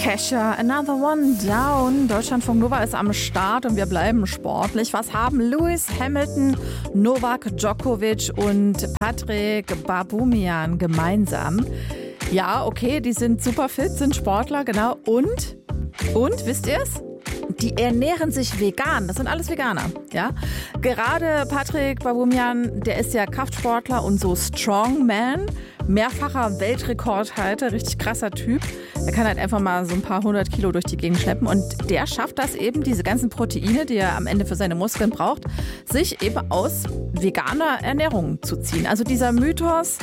Kesha, Another One Down. Deutschlandfunk Nova ist am Start und wir bleiben sportlich. Was haben Lewis Hamilton, Novak Djokovic und Patrick Baboumian gemeinsam? Ja, okay, die sind super fit, sind Sportler, genau. Und wisst ihr es? Die ernähren sich vegan. Das sind alles Veganer, ja. Gerade Patrick Baboumian, der ist ja Kraftsportler und so Strongman. Mehrfacher Weltrekordhalter, richtig krasser Typ. Der kann halt einfach mal so ein paar 100 Kilo durch die Gegend schleppen. Und der schafft das eben, diese ganzen Proteine, die er am Ende für seine Muskeln braucht, sich eben aus veganer Ernährung zu ziehen. Also dieser Mythos,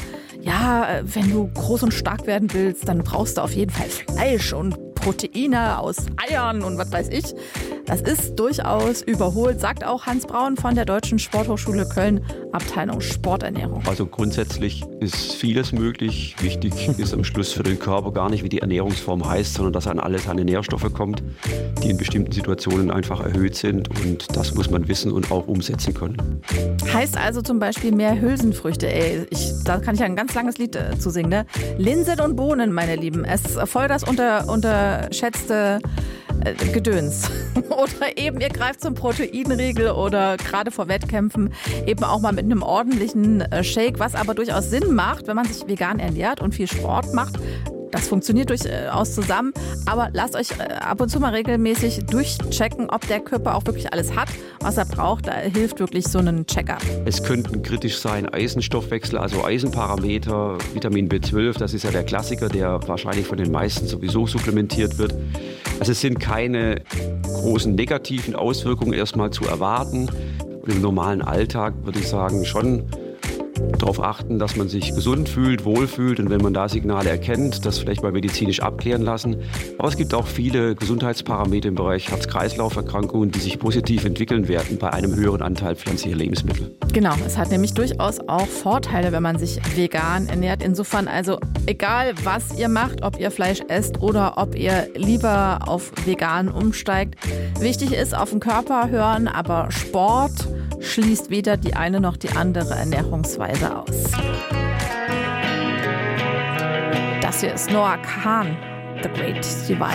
ja, wenn du groß und stark werden willst, dann brauchst du auf jeden Fall Fleisch und Proteine aus Eiern und was weiß ich. Das ist durchaus überholt, sagt auch Hans Braun von der Deutschen Sporthochschule Köln, Abteilung Sporternährung. Also grundsätzlich ist vieles möglich. Wichtig ist am Schluss für den Körper gar nicht, wie die Ernährungsform heißt, sondern dass an alles seine Nährstoffe kommt, die in bestimmten Situationen einfach erhöht sind. Und das muss man wissen und auch umsetzen können. Heißt also zum Beispiel mehr Hülsenfrüchte. Da kann ich ja ein ganz langes Lied zu singen. Ne? Linsen und Bohnen, meine Lieben. Es ist voll das unterschätzte Gedöns. Oder eben ihr greift zum Proteinriegel oder gerade vor Wettkämpfen eben auch mal mit einem ordentlichen Shake, was aber durchaus Sinn macht, wenn man sich vegan ernährt und viel Sport macht. Das funktioniert durchaus zusammen, aber lasst euch ab und zu mal regelmäßig durchchecken, ob der Körper auch wirklich alles hat, was er braucht. Da hilft wirklich so ein Check-up. Es könnten kritisch sein Eisenstoffwechsel, also Eisenparameter, Vitamin B12, das ist ja der Klassiker, der wahrscheinlich von den meisten sowieso supplementiert wird. Also es sind keine großen negativen Auswirkungen erstmal zu erwarten. Und im normalen Alltag würde ich sagen, schon darauf achten, dass man sich gesund fühlt, wohlfühlt und wenn man da Signale erkennt, das vielleicht mal medizinisch abklären lassen. Aber es gibt auch viele Gesundheitsparameter im Bereich Herz-Kreislauf-Erkrankungen, die sich positiv entwickeln werden bei einem höheren Anteil pflanzlicher Lebensmittel. Genau, es hat nämlich durchaus auch Vorteile, wenn man sich vegan ernährt. Insofern also egal, was ihr macht, ob ihr Fleisch esst oder ob ihr lieber auf vegan umsteigt. Wichtig ist, auf den Körper hören, aber Sport schließt weder die eine noch die andere Ernährungsweise aus. Das hier ist Noah Kahan, The Great Divide.